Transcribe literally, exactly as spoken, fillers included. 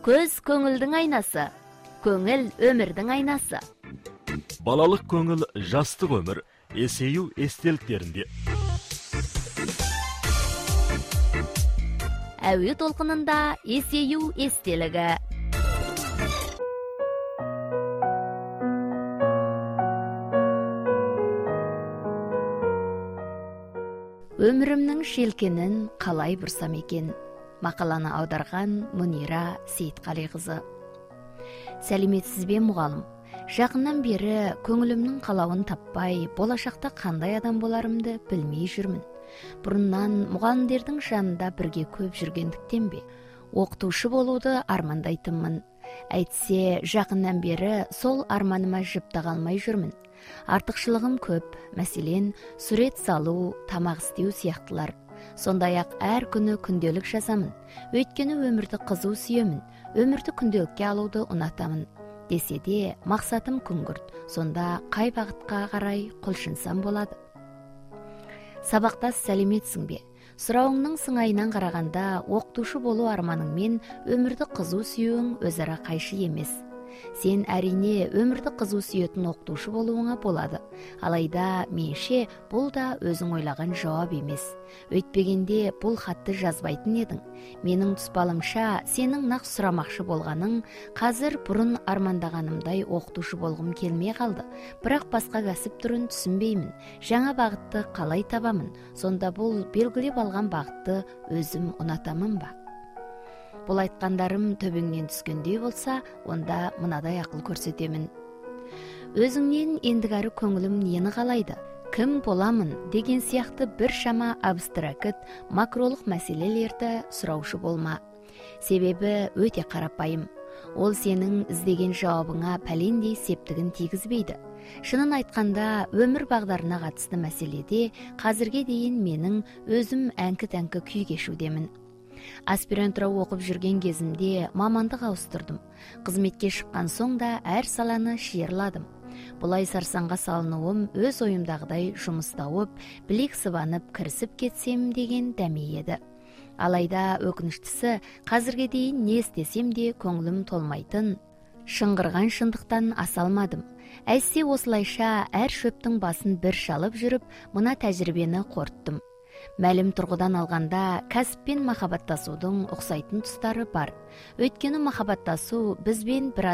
Көз көңілдің айнасы, көңіл өмірдің айнасы. Балалық көңіл жастық өмір, есею естеліктерінде. Әуе толқынында есею естелігі. Өмірімнің шелкенін қалай бұрсам екен. Мақаланы аударған Мұнира Сейітқалиқызы. Сәлеметсіз бе мұғалім? Жақыннан бері көңілімнің қалауын таппай, болашақта қандай адам боларымды білмей жүрмін. Бұрыннан мұғалімдердің жанында бірге көп жүргендіктен бе? Оқытушы болуды армандайтынмын. Әйтсе, жақыннан бері сол арманыма жіпті қалмай жүрмін. Артықшылығым көп, мәселен, сурет салу, тамақ істеу сияқтылар. Сондай-ақ әр күні күнделік жазамын. Өйткені өмірді қызу сүйемін, өмірді күнделікке алуды ұнатамын. Десе де, мақсатым күңгірт, сонда қай бағытқа қарай құлшынсам болады. Сабақтас сәлеметсің бе? Сұрауыңның сыңайынан қарағанда, оқытушы болу арманыңмен өмірді қызу сүюің өзара қайшы емес. Сен әрине өмірді қызу сүйетін оқытушы болуыңа болады. Алайда менше бұл да өзің ойлаған жауап емес. Өйтпегенде бұл хатты жазбайтын едің. Менің тұспалымша сенің нақ сұрамақшы болғаның, қазір бұрын армандағанымдай оқытушы болғым келмей қалды. Бірақ басқа кәсіп түрін түсінбеймін. Жаңа бағытты қалай табамын? Сонда бұл белгілеп алған бағытты өзім ұнатамын ба? Бұл айтқандарым төбеңнен түскендей болса, онда мынадай ақыл көрсетемін. Өзіңнен ендігәрі көңілім нені қалайды? Кім боламын деген сияқты бір шама абстракт, макролық мәселелерді сұраушы болма. Себебі өте қарапайым. Ол сенің іздеген жауабыңа пәлендей септігін тигізбейді. Шынын айтқанда, өмір бағдарына қатысты мәселеде қазірге дейін менің өзім әңкі-тәңкі күй кешудемін. Аспирантура оқып жүрген кезімде мамандық ауыстырдым. Қызметке шыққан соң да әр саланы шиырладым. Бұлай сарсаңға салынуым өз ойымдағыдай жұмыс тауып, білек сыбанып кірісіп кетсем деген дәме еді. Алайда өкініштісі, қазірге дейін не істесем де көңілім толмайтын, шыңғырған шындықтан аса алмадым. Әйтсе осылайша әр шөптің басын бір шалып жүріп, мына тәжірибені қорыттым. Мәлім тұрғыдан алғанда, кәсіппен махаббаттасудың ұқсайтын тұстары бар. Өйткені махаббаттасу бізбен бір